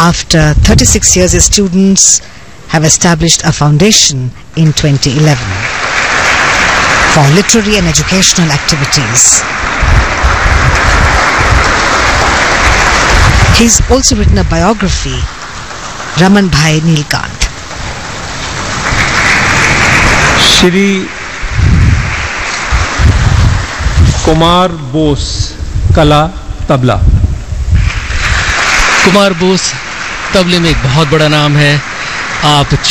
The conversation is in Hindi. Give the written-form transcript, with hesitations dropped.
After 36 years, his students have established a foundation in 2011 for literary and educational activities. He's also written a biography, Raman Bhai Neelkant. Shri Kumar Bose कला तबला। कुमार बोस तबले में एक बहुत बड़ा नाम है। आप